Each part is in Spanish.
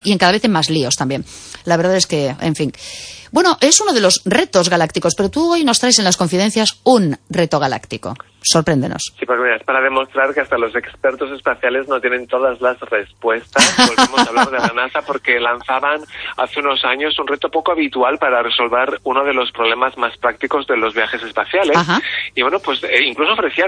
y en cada vez en más líos también. La verdad es que, en fin. Bueno, es uno de los retos galácticos, pero tú hoy nos traes en las confidencias un reto galáctico. Sorpréndenos. Sí, pues mira, es para demostrar que hasta los expertos espaciales no tienen todas las respuestas. Volvemos a hablar de la NASA porque lanzaban hace unos años un reto poco habitual para resolver uno de los problemas más prácticos de los viajes espaciales. Ajá. Y bueno, pues incluso ofrecían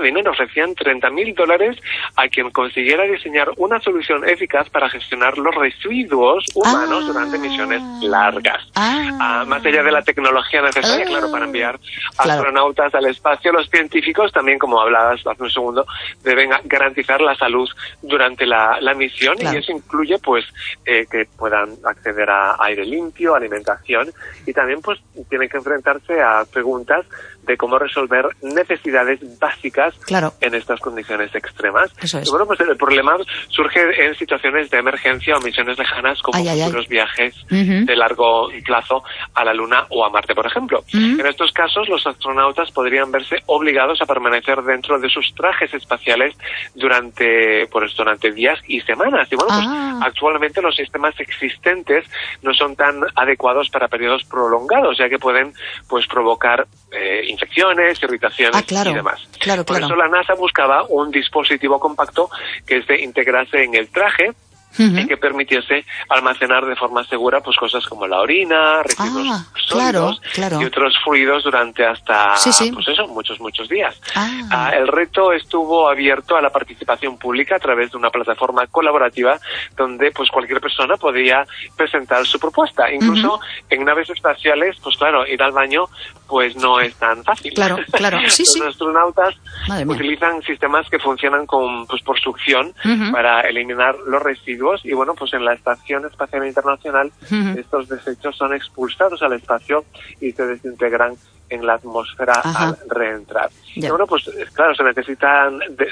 $30,000 a quien consiguiera diseñar una solución eficaz para gestionar los residuos humanos durante misiones largas. Más allá de la tecnología necesaria, claro, para enviar astronautas al espacio, los científicos también, como hablabas hace un segundo, deben garantizar la salud durante la misión, y eso incluye pues que puedan acceder a aire limpio, alimentación, y también pues tienen que enfrentarse a preguntas de cómo resolver necesidades básicas en estas condiciones extremas. Y bueno, pues el problema surge en situaciones de emergencia o misiones lejanas como los viajes de largo plazo a la Luna o a Marte, por ejemplo. En estos casos, los astronautas podrían verse obligados a permanecer dentro de sus trajes espaciales durante días y semanas. Y bueno, pues actualmente los sistemas existentes no son tan adecuados para periodos prolongados, ya que pueden pues provocar infecciones, irritaciones y demás. Por eso la NASA buscaba un dispositivo compacto que es de integrarse en el traje y que permitiese almacenar de forma segura pues cosas como la orina, residuos sólidos y otros fluidos durante hasta pues eso, muchos días. El reto estuvo abierto a la participación pública a través de una plataforma colaborativa donde pues cualquier persona podía presentar su propuesta. Incluso en naves espaciales, pues claro, ir al baño pues no es tan fácil. Los astronautas utilizan sistemas que funcionan por succión para eliminar los residuos, y bueno, pues en la Estación Espacial Internacional estos desechos son expulsados al espacio y se desintegran en la atmósfera al reentrar. Y bueno, pues claro, se necesita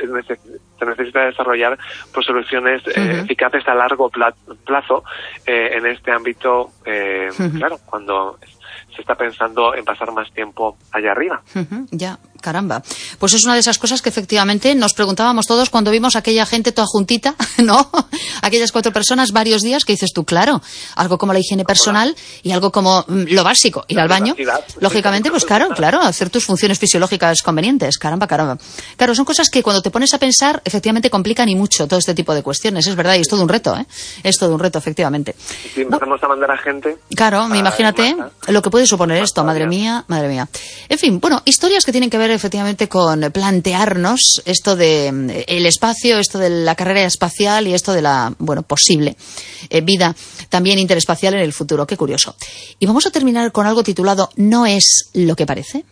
desarrollar pues soluciones eficaces a largo plazo en este ámbito, claro, cuando se está pensando en pasar más tiempo allá arriba. Caramba. Pues es una de esas cosas que efectivamente nos preguntábamos todos cuando vimos a aquella gente toda juntita, ¿no? Aquellas 4 personas, varios días, que dices tú, claro, algo como la higiene personal y algo como lo básico, ir al baño. Lógicamente, pues claro, hacer tus funciones fisiológicas convenientes. Caramba. Claro, son cosas que cuando te pones a pensar, efectivamente complican y mucho todo este tipo de cuestiones. Es verdad, y es todo un reto, ¿eh? Es todo un reto, efectivamente. Si empezamos a mandar a gente... Claro, imagínate lo que puede suponer esto, madre mía. En fin, bueno, historias que tienen que ver efectivamente con plantearnos esto de el espacio, esto de la carrera espacial y esto de la, posible vida también interespacial en el futuro. Qué curioso. Y vamos a terminar con algo titulado ¿No es lo que parece?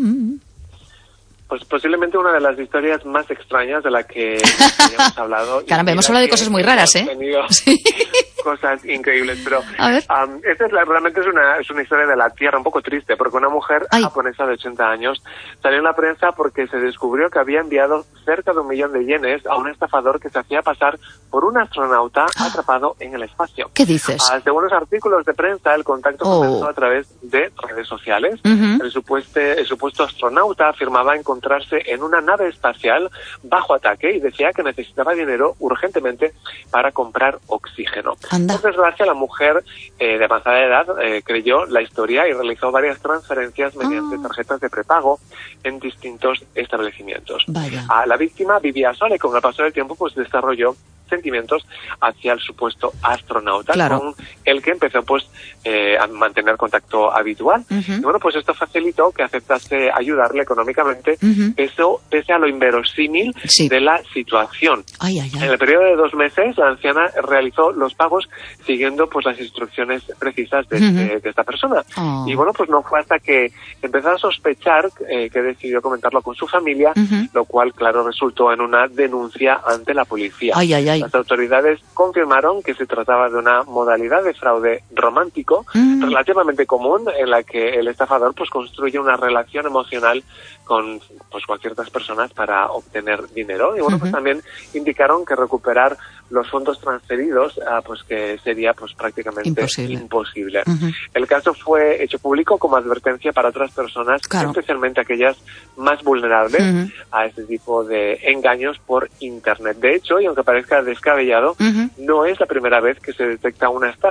Pues posiblemente una de las historias más extrañas de la que hemos hablado. Caramba, hemos hablado de cosas muy raras, ¿eh? Cosas increíbles, pero esta realmente es una historia de la Tierra un poco triste, porque una mujer japonesa de 80 años salió en la prensa porque se descubrió que había enviado cerca de 1 millón de yenes a un estafador que se hacía pasar por un astronauta atrapado en el espacio. ¿Qué dices? Según los artículos de prensa, el contacto comenzó a través de redes sociales. El supuesto astronauta afirmaba encontrarse en una nave espacial bajo ataque y decía que necesitaba dinero urgentemente para comprar oxígeno. Por desgracia, la mujer de avanzada edad creyó la historia y realizó varias transferencias mediante tarjetas de prepago en distintos establecimientos. La víctima vivía sola y con el paso del tiempo pues desarrolló sentimientos hacia el supuesto astronauta, con el que empezó a mantener contacto habitual. Y bueno, pues esto facilitó que aceptase ayudarle económicamente, pese a lo inverosímil de la situación. En el periodo de 2 meses, la anciana realizó los pagos siguiendo pues las instrucciones precisas de esta persona. Y bueno, pues no fue hasta que empezó a sospechar que decidió comentarlo con su familia, lo cual, claro, resultó en una denuncia ante la policía. Las autoridades confirmaron que se trataba de una modalidad de fraude romántico relativamente común, en la que el estafador pues construye una relación emocional con ciertas personas para obtener dinero. Y bueno, pues también indicaron que recuperar los fondos transferidos que sería prácticamente imposible. El caso fue hecho público como advertencia para otras personas, especialmente aquellas más vulnerables a este tipo de engaños por internet. De hecho, y aunque parezca descabellado, no es la primera vez que se detecta una estafa.